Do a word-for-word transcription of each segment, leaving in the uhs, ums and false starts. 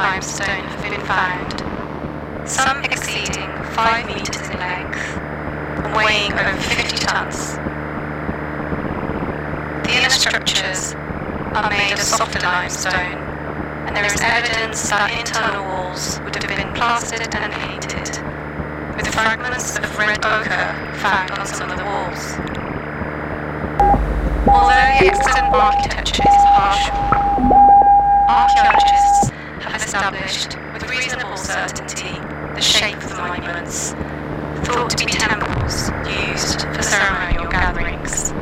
limestone have been found, some exceeding five metres in length and weighing over fifty tons. The inner structures are made of softer limestone, and there is evidence that internal walls would have been plastered and painted, with fragments of red ochre found on some of the walls. Although the excellent architecture is partial, archaeologists have established with reasonable certainty the shape of the monuments, thought to be temples used for ceremonial gatherings.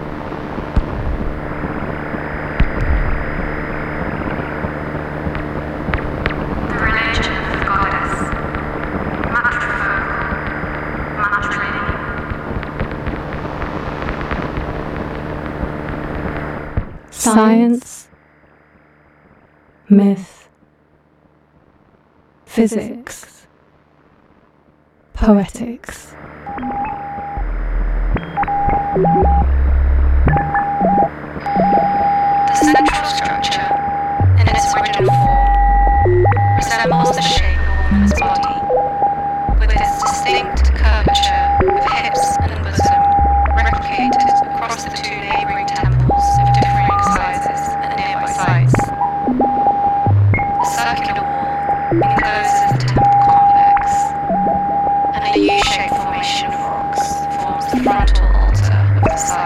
The religion of the goddess, matrifocal, matrilineal. Science, myth, physics, poetics. The central structure, in its original form, resembles the shape of a woman's body.